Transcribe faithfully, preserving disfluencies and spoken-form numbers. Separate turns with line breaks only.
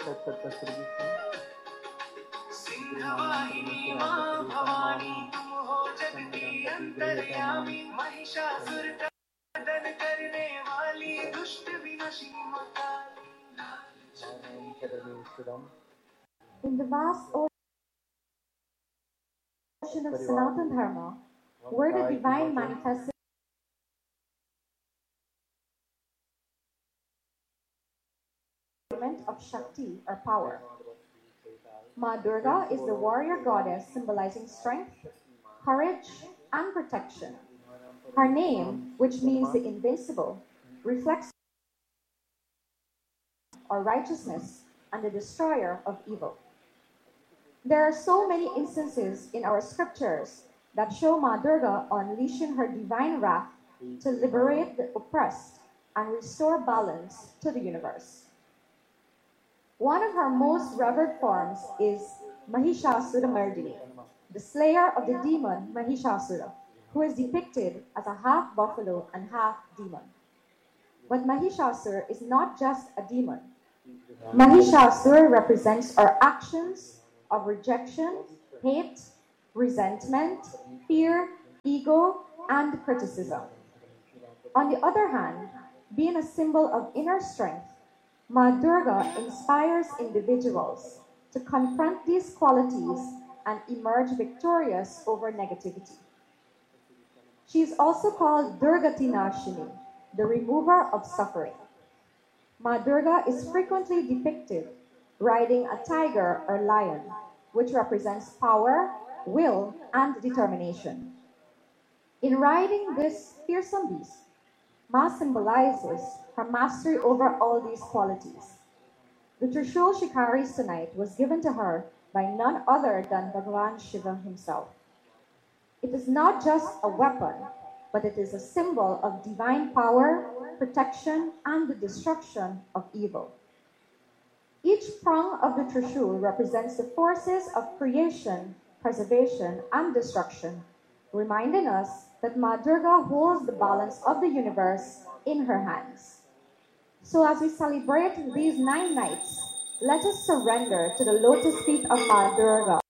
सिंहवाहिनी मां भवानी तुम हो जग की अंतर्यामी महिषासुर का वध करने वाली दुष्ट विनाशिनी काली।
In the vast ocean of Sanatana Dharma, where the divine manifested of Shakti or power. Ma Durga is the warrior goddess symbolizing strength, courage, and protection. Her name, which means the invincible, reflects or righteousness and the destroyer of evil. There are so many instances in our scriptures that show Ma Durga unleashing her divine wrath to liberate the oppressed and restore balance to the universe. One of her most revered forms is Mahishasuramardini, the slayer of the demon Mahishasura, who is depicted as a half buffalo and half demon. But Mahishasura is not just a demon. Mahishasura represents our actions of rejection, hate, resentment, fear, ego, and criticism. On the other hand, being a symbol of inner strength, Ma Durga inspires individuals to confront these qualities and emerge victorious over negativity. She is also called Durgati Nashini, the remover of suffering. Ma Durga is frequently depicted riding a tiger or lion, which represents power, will, and determination. In riding this fearsome beast, Ma symbolizes her mastery over all these qualities. The Trishul she carries tonight was given to her by none other than Bhagavan Shiva himself. It is not just a weapon, but it is a symbol of divine power, protection, and the destruction of evil. Each prong of the Trishul represents the forces of creation, preservation, and destruction, reminding us that Ma Durga holds the balance of the universe in her hands. So as we celebrate these nine nights, let us surrender to the lotus feet of Ma Durga.